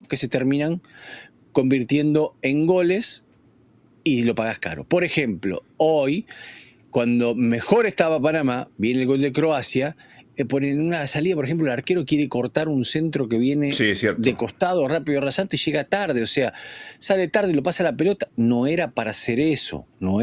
que se terminan convirtiendo en goles y lo pagás caro. Por ejemplo, hoy, cuando mejor estaba Panamá, viene el gol de Croacia, en una salida, por ejemplo, el arquero quiere cortar un centro que viene de costado, rápido y rasante, y llega tarde, o sea, sale tarde y lo pasa la pelota. No era para hacer eso,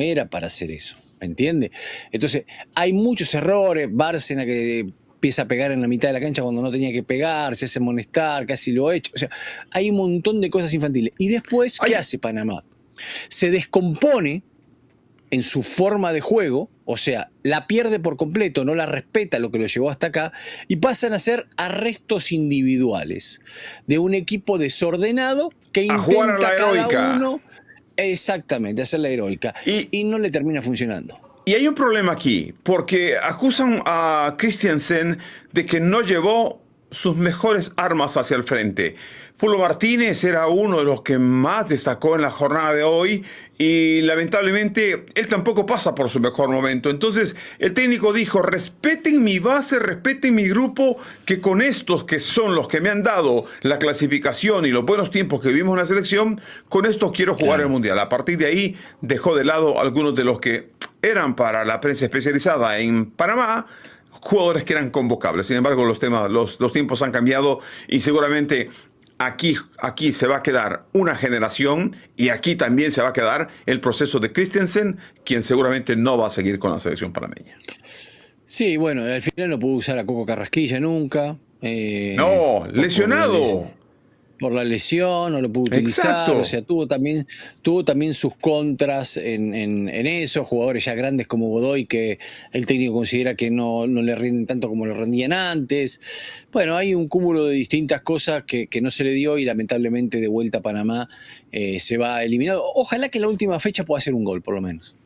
¿me entiende? Entonces, hay muchos errores. Bárcena que empieza a pegar en la mitad de la cancha cuando no tenía que pegar, se hace amonestar, casi lo ha hecho. O sea, hay un montón de cosas infantiles. Y después, ¿qué hace Panamá? Se descompone en su forma de juego, o sea, la pierde por completo, no la respeta, lo que lo llevó hasta acá, y pasan a ser arrestos individuales de un equipo desordenado que intenta cada uno, exactamente, hacer la heroica, y no le termina funcionando. Y hay un problema aquí, porque acusan a Christiansen de que no llevó sus mejores armas hacia el frente. Pullo Martínez era uno de los que más destacó en la jornada de hoy y lamentablemente él tampoco pasa por su mejor momento. Entonces el técnico dijo: respeten mi base, respeten mi grupo, que con estos que son los que me han dado la clasificación y los buenos tiempos que vivimos en la selección, con estos quiero jugar el Mundial. A partir de ahí dejó de lado algunos de los que eran para la prensa especializada en Panamá, jugadores que eran convocables. Sin embargo, los tiempos han cambiado y seguramente aquí se va a quedar una generación y aquí también se va a quedar el proceso de Christiansen, quien seguramente no va a seguir con la selección panameña. Sí, bueno, al final no pudo usar a Coco Carrasquilla nunca. No, lesionado. Por la lesión, no lo pudo utilizar. Exacto. O sea, tuvo también sus contras en eso. Jugadores ya grandes como Godoy, que el técnico considera que no le rinden tanto como lo rendían antes. Bueno, hay un cúmulo de distintas cosas que no se le dio y lamentablemente de vuelta a Panamá se va eliminado. Ojalá que en la última fecha pueda hacer un gol, por lo menos.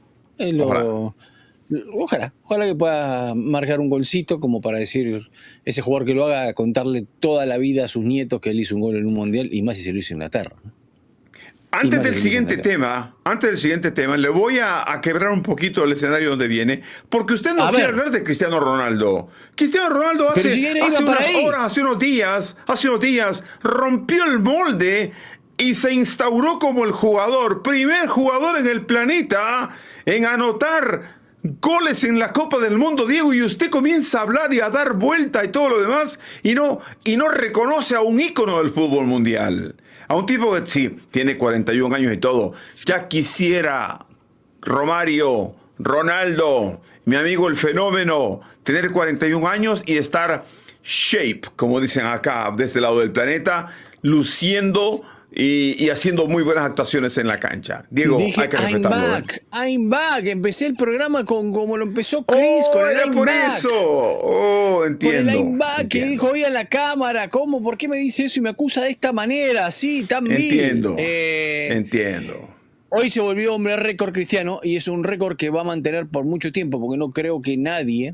Ojalá que pueda marcar un golcito como para decir, ese jugador que lo haga, contarle toda la vida a sus nietos que él hizo un gol en un mundial, y más si se lo hizo en Inglaterra, ¿no? Antes del siguiente tema, le voy a quebrar un poquito el escenario donde viene, porque usted no quiere hablar de Cristiano Ronaldo. Cristiano Ronaldo hace unos días rompió el molde y se instauró como el primer jugador en el planeta en anotar goles en la Copa del Mundo, Diego, y usted comienza a hablar y a dar vuelta y todo lo demás y no reconoce a un ícono del fútbol mundial, a un tipo que sí, tiene 41 años y todo. Ya quisiera Romario, Ronaldo, mi amigo el fenómeno, tener 41 años y estar shape, como dicen acá de este lado del planeta, luciendo y haciendo muy buenas actuaciones en la cancha. Diego, hay que respetarlo. I'm back. Empecé el programa como lo empezó Chris, con el I'm por back. Eso. Entiendo. Con el I'm back, que dijo hoy a la cámara, ¿cómo? ¿Por qué me dice eso y me acusa de esta manera, así, tan vil? Entiendo. Hoy se volvió hombre récord Cristiano, y es un récord que va a mantener por mucho tiempo, porque no creo que nadie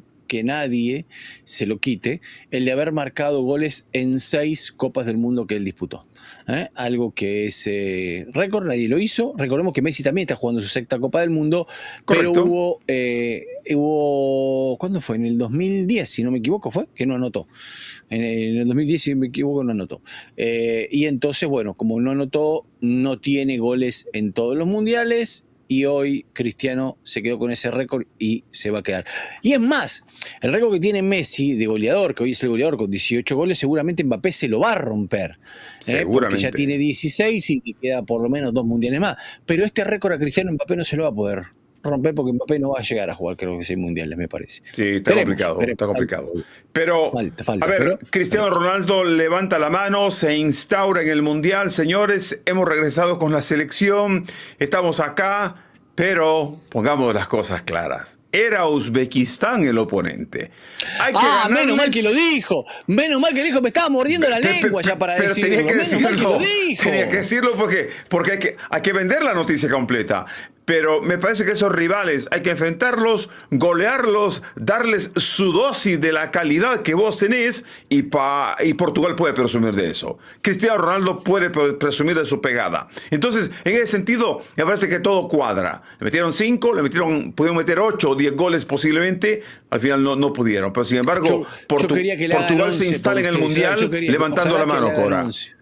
se lo quite, el de haber marcado goles en 6 Copas del Mundo que él disputó. Algo que es récord, nadie lo hizo. Recordemos que Messi también está jugando su 6ª Copa del Mundo. Correcto. Pero hubo ¿cuándo fue? En el 2010, si no me equivoco, fue que no anotó. En el 2010, si no me equivoco, no anotó. Y entonces, bueno, como no anotó, no tiene goles en todos los mundiales. Y hoy Cristiano se quedó con ese récord y se va a quedar. Y es más, el récord que tiene Messi de goleador, que hoy es el goleador con 18 goles, seguramente Mbappé se lo va a romper. Porque ya tiene 16 y queda por lo menos 2 mundiales más. Pero este récord a Cristiano Mbappé no se lo va a poder romper, porque Mbappé no va a llegar a jugar, creo que 6 mundiales, me parece. Sí, está complicado. Pero, falta, Cristiano Ronaldo levanta la mano, se instaura en el Mundial. Señores, hemos regresado con la selección, estamos acá, pero pongamos las cosas claras. Era Uzbekistán el oponente. Menos mal que lo dijo. Menos mal que lo dijo. Me estaba mordiendo la lengua ya para decirlo. Tenía que decirlo porque hay que vender la noticia completa. Pero me parece que esos rivales hay que enfrentarlos, golearlos, darles su dosis de la calidad que vos tenés y Portugal puede presumir de eso. Cristiano Ronaldo puede presumir de su pegada. Entonces, en ese sentido, me parece que todo cuadra. Le metieron 5, pudieron meter 8 o 10 goles posiblemente. Al final no pudieron. Pero sin embargo, Portugal se instala en el Mundial levantando la mano, Cora.